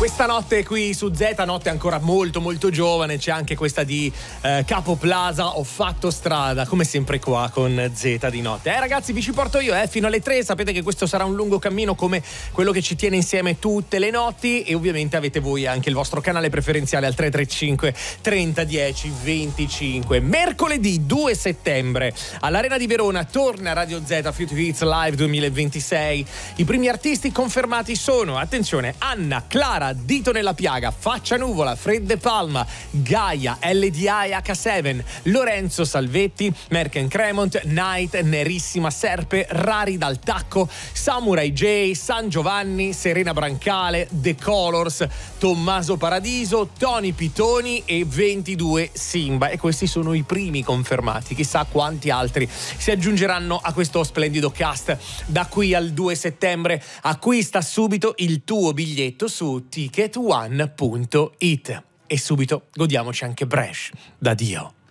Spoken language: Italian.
Questa notte qui su Z, notte ancora molto molto giovane, c'è anche questa di Capo Plaza, Ho fatto strada, come sempre qua con Z di notte. Ragazzi, vi ci porto io fino alle 3, sapete che questo sarà un lungo cammino come quello che ci tiene insieme tutte le notti, e ovviamente avete voi anche il vostro canale preferenziale al 335 30 10 25. Mercoledì 2 settembre all'Arena di Verona torna Radio Z Future Hits Live 2026. I primi artisti confermati sono, attenzione, Anna, Clara, Dito nella piaga, Faccia Nuvola, Fred De Palma, Gaia, LDI H7, Lorenzo Salvetti, Merken Cremont, Night, Nerissima Serpe, Rari dal Tacco, Samurai J, San Giovanni, Serena Brancale, The Colors, Tommaso Paradiso, Tony Pitoni e 22 Simba. E questi sono i primi confermati, chissà quanti altri si aggiungeranno a questo splendido cast. Da qui al 2 settembre acquista subito il tuo biglietto su ticketone.it e subito godiamoci anche Bresh da Dio.